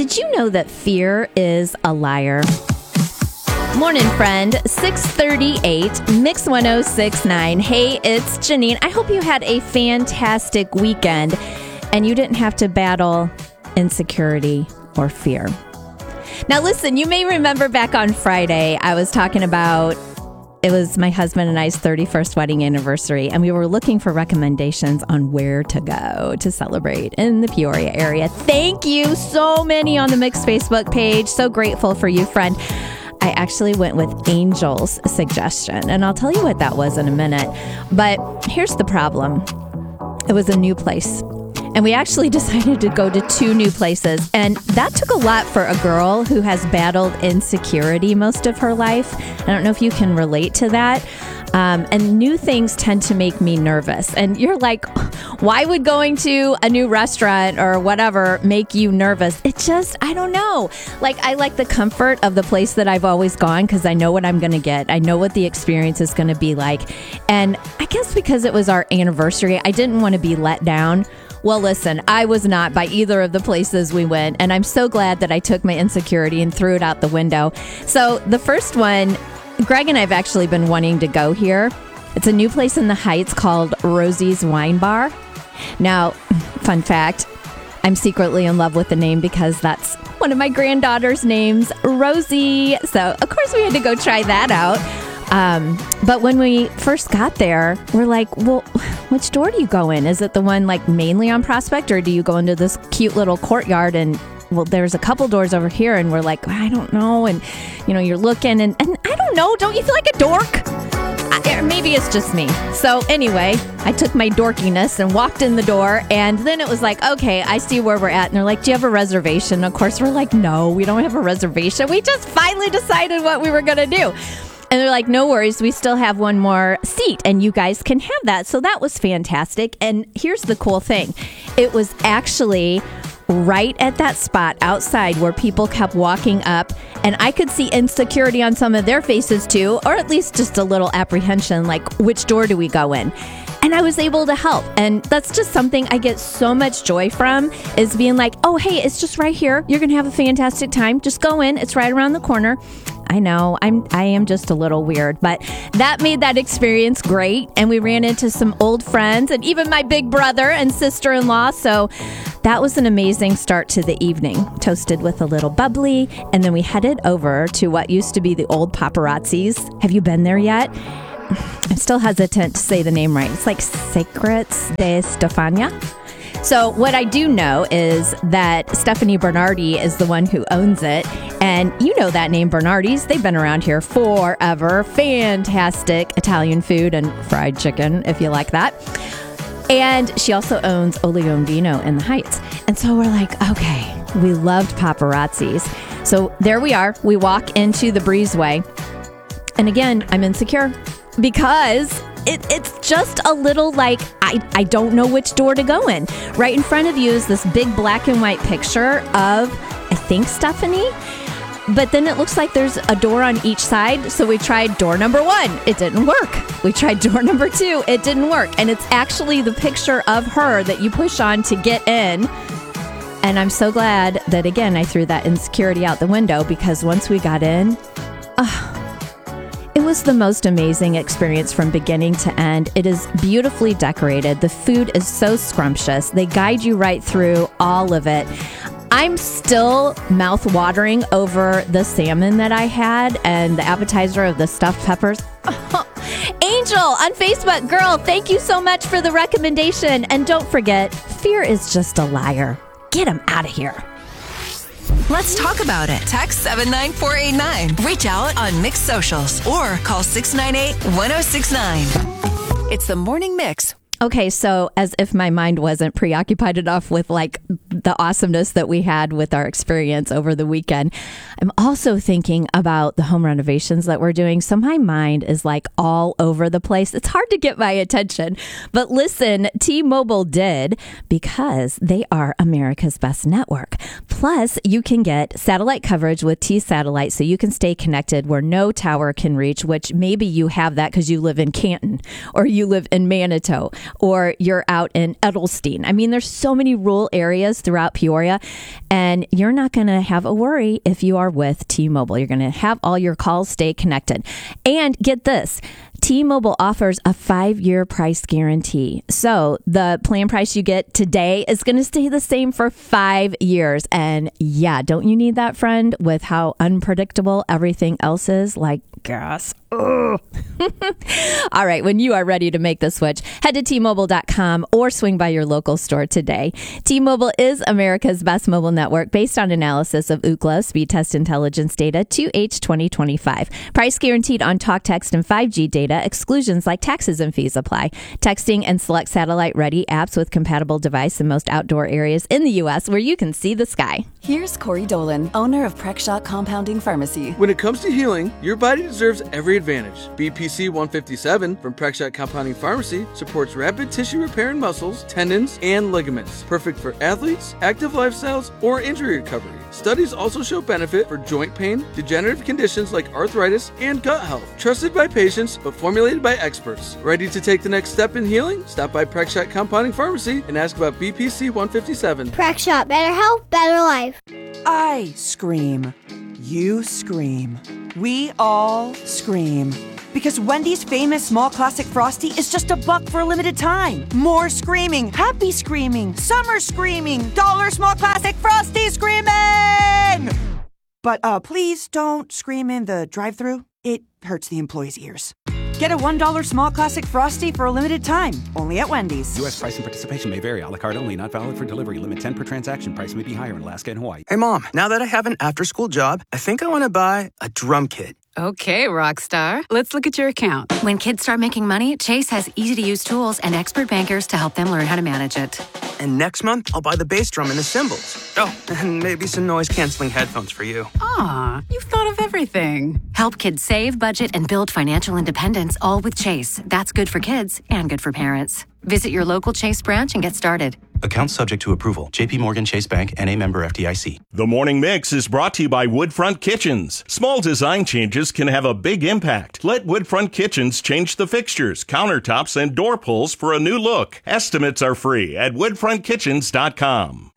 Did you know that fear is a liar? Morning, friend. 6:38, Mix 106.9. Hey, it's Janine. I hope you had a fantastic weekend and you didn't have to battle insecurity or fear. Now, listen, you may remember back on Friday, I was talking about it was my husband and I's 31st wedding anniversary, and we were looking for recommendations on where to go to celebrate in the Peoria area. Thank you so many on the Mix Facebook page. So grateful for you, friend. I actually went with Angel's suggestion, and I'll tell you what that was in a minute. But here's the problem. It was a new place. And we actually decided to go to two new places. And that took a lot for a girl who has battled insecurity most of her life. I don't know if you can relate to that. And new things tend to make me nervous. And you're like, why would going to a new restaurant or whatever make you nervous? It just, I don't know. Like, I like the comfort of the place that I've always gone because I know what I'm going to get. I know what the experience is going to be like. And I guess because it was our anniversary, I didn't want to be let down. Well, listen, I was not by either of the places we went, and I'm so glad that I took my insecurity and threw it out the window. So the first one, Greg and I have actually been wanting to go here. It's a new place in the Heights called Rosie's Wine Bar. Now, fun fact, I'm secretly in love with the name because that's one of my granddaughter's names, Rosie. So, of course, we had to go try that out. But when we first got there, we're like, well, which door do you go in? Is it the one like mainly on Prospect, or do you go into this cute little courtyard? And well, there's a couple doors over here, and we're like, I don't know. And, you know, you're looking and I don't know. Don't you feel like a dork? Maybe it's just me. So anyway, I took my dorkiness and walked in the door, and then it was like, okay, I see where we're at. And they're like, do you have a reservation? Of course, we're like, no, we don't have a reservation. We just finally decided what we were going to do. And they're like, no worries, we still have one more seat and you guys can have that. So that was fantastic. And here's the cool thing. It was actually right at that spot outside where people kept walking up, and I could see insecurity on some of their faces too, or at least just a little apprehension, like, which door do we go in? And I was able to help. And that's just something I get so much joy from, is being like, oh, hey, it's just right here. You're going to have a fantastic time. Just go in. It's right around the corner. I know I am just a little weird, but that made that experience great. And we ran into some old friends and even my big brother and sister-in-law. So that was an amazing start to the evening. Toasted with a little bubbly. And then we headed over to what used to be the old Paparazzi's. Have you been there yet? I'm still hesitant to say the name right. It's like Secrets de Stefania. So what I do know is that Stephanie Bernardi is the one who owns it. And you know that name, Bernardi's. They've been around here forever. Fantastic Italian food and fried chicken, if you like that. And she also owns Olio and Vino in the Heights. And so we're like, okay, we loved Paparazzi's. So there we are. We walk into the breezeway. And again, I'm insecure because it's just a little like, I don't know which door to go in. Right in front of you is this big black and white picture of, I think, Stephanie. But then it looks like there's a door on each side. So we tried door number 1. It didn't work. We tried door number 2. It didn't work. And it's actually the picture of her that you push on to get in. And I'm so glad that, again, I threw that insecurity out the window, because once we got in, it was the most amazing experience from beginning to end. It is beautifully decorated. The food is so scrumptious. They guide you right through all of it. I'm still mouth-watering over the salmon that I had and the appetizer of the stuffed peppers. Angel on Facebook, girl, thank you so much for the recommendation. And don't forget, fear is just a liar. Get him out of here. Let's talk about it. Text 79489. Reach out on Mix Socials or call 698-1069. It's the Morning Mix. Okay, so as if my mind wasn't preoccupied enough with like the awesomeness that we had with our experience over the weekend, I'm also thinking about the home renovations that we're doing. So my mind is like all over the place. It's hard to get my attention. But listen, T-Mobile did, because they are America's best network. Plus, you can get satellite coverage with T-Satellite, so you can stay connected where no tower can reach, which maybe you have that because you live in Canton or you live in Manitou. or you're out in Edelstein. I mean, there's so many rural areas throughout Peoria, and you're not going to have a worry if you are with T-Mobile. You're going to have all your calls stay connected. And get this, T-Mobile offers a 5-year price guarantee. So the plan price you get today is going to stay the same for 5 years. And yeah, don't you need that, friend, with how unpredictable everything else is, like gas? All right, when you are ready to make the switch, head to T-Mobile.com or swing by your local store today. T-Mobile is America's best mobile network based on analysis of Ookla speed test intelligence data 2H 2025. Price guaranteed on talk, text, and 5G data. Exclusions like taxes and fees apply. Texting and select satellite-ready apps with compatible device in most outdoor areas in the U.S. where you can see the sky. Here's Corey Dolan, owner of Prexshot Compounding Pharmacy. When it comes to healing, your body deserves every advantage. BPC 157 from Prexshot Compounding Pharmacy supports rapid tissue repair in muscles, tendons, and ligaments. Perfect for athletes, active lifestyles, or injury recovery. Studies also show benefit for joint pain, degenerative conditions like arthritis, and gut health. Trusted by patients, but formulated by experts. Ready to take the next step in healing? Stop by Prexshot Compounding Pharmacy and ask about BPC 157. Prexshot, better health, better life. I scream. You scream. We all scream. Because Wendy's famous small classic Frosty is just $1 for a limited time. More screaming, happy screaming, summer screaming, dollar small classic Frosty screaming! But please don't scream in the drive-thru. It hurts the employees' ears. Get a $1 small classic Frosty for a limited time, only at Wendy's. U.S. price and participation may vary. A la carte only. Not valid for delivery. Limit 10 per transaction. Price may be higher in Alaska and Hawaii. Hey, Mom, now that I have an after-school job, I think I want to buy a drum kit. Okay, Rockstar. Let's look at your account. When kids start making money, Chase has easy-to-use tools and expert bankers to help them learn how to manage it. And next month, I'll buy the bass drum and the cymbals. Oh, and maybe some noise-canceling headphones for you. Aw, you've thought of everything. Help kids save, budget, and build financial independence, all with Chase. That's good for kids and good for parents. Visit your local Chase branch and get started. Account subject to approval. J.P. Morgan Chase Bank, N.A. member FDIC. The Morning Mix is brought to you by Woodfront Kitchens. Small design changes can have a big impact. Let Woodfront Kitchens change the fixtures, countertops, and door pulls for a new look. Estimates are free at woodfrontkitchens.com.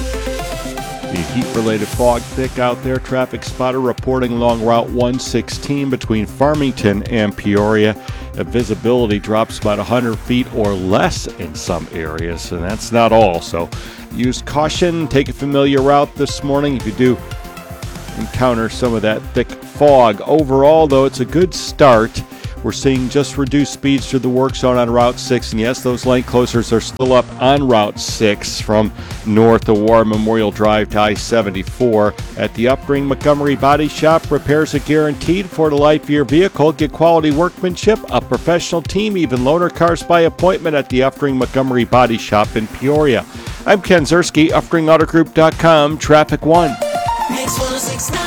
The heat-related fog thick out there. Traffic spotter reporting along Route 116 between Farmington and Peoria. Visibility drops about 100 feet or less in some areas, and that's not all. So use caution. Take a familiar route this morning if you do encounter some of that thick fog. Overall, though, it's a good start. We're seeing just reduced speeds through the work zone on Route 6. And yes, those lane closures are still up on Route 6 from north of War Memorial Drive to I-74. At the Upring Montgomery Body Shop, repairs are guaranteed for the life of your vehicle. Get quality workmanship, a professional team, even loaner cars by appointment at the Upring Montgomery Body Shop in Peoria. I'm Ken Zerski, UpringAutoGroup.com, Traffic 1. Mix 106.9.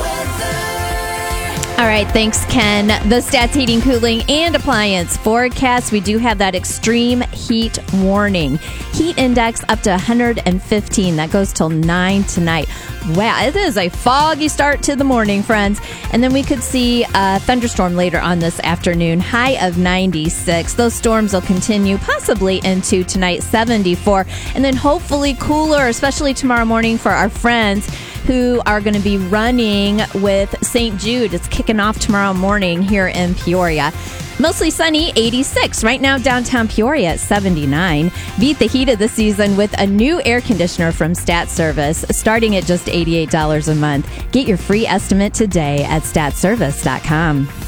All right, thanks, Ken. The Stats Heating, Cooling, and Appliance forecast. We do have that extreme heat warning. Heat index up to 115. That goes till 9 tonight. Wow, it is a foggy start to the morning, friends. And then we could see a thunderstorm later on this afternoon. High of 96. Those storms will continue possibly into tonight, 74. And then hopefully cooler, especially tomorrow morning for our friends who are going to be running with St. Jude. It's kicking off tomorrow morning here in Peoria. Mostly sunny, 86. Right now, downtown Peoria at 79. Beat the heat of the season with a new air conditioner from Stat Service, starting at just $88 a month. Get your free estimate today at statservice.com.